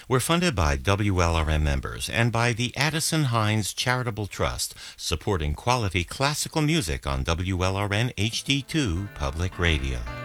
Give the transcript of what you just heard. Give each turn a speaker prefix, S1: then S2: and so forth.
S1: We're funded by WLRM members and by the Addison Hines Charitable Trust, supporting quality classical music on WLRN HD2 Public Radio.